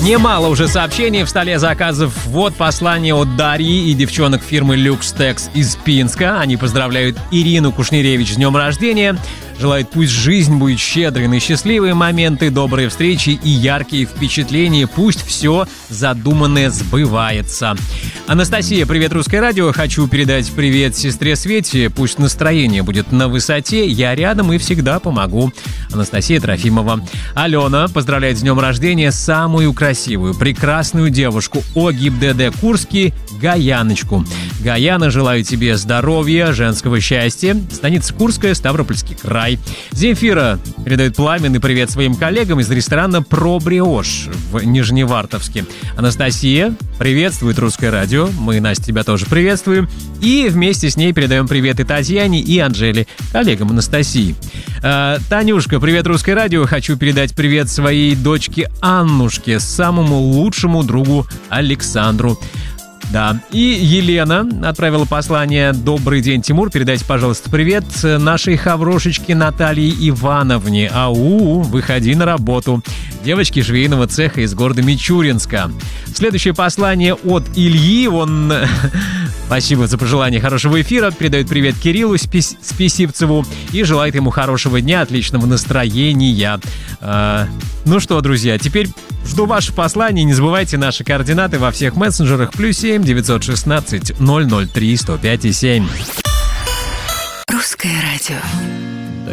Немало уже сообщений в столе заказов. Вот послание от Дарьи и девчонок фирмы Люкстекс из Пинска. Они поздравляют Ирину Кушниревич с днем рождения. Желают, пусть жизнь будет щедрой на счастливые моменты, добрые встречи и яркие впечатления. Пусть все задуманное сбывается. Анастасия, привет, Русское радио. Хочу передать привет сестре Свете. Пусть настроение будет на высоте. Я рядом и всегда помогу. Анастасия Трофимова. Алена поздравляет с днем рождения самую красивую, прекрасную девушку ОГИБДД Курский, Гаяночку. Гаяна, желаю тебе здоровья, женского счастья. Станица Курская, Ставропольский край. Земфира передает пламенный привет своим коллегам из ресторана «Про Бриош» в Нижневартовске. Анастасия приветствует Русское радио. Мы, Настя, тебя тоже приветствуем. И вместе с ней передаем привет и Татьяне, и Анжеле, коллегам Анастасии. Танюшка, привет, Русское радио. Хочу передать привет своей дочке Аннушке, самому лучшему другу Александру. Да, и Елена отправила послание: «Добрый день, Тимур, передайте, пожалуйста, привет нашей хаврошечке Наталье Ивановне. Ау, выходи на работу». Девочки швейного цеха из города Мичуринска. Следующее послание от Ильи. Он, спасибо за пожелание хорошего эфира, передает привет Кириллу Списивцеву и желает ему хорошего дня, отличного настроения. Ну что, друзья, теперь жду ваши послания. Не забывайте наши координаты во всех мессенджерах. +7 916 003 105 7. Русское радио.